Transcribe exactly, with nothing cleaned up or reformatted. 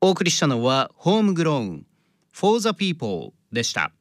お送りしたのはホームグローン For the People でした。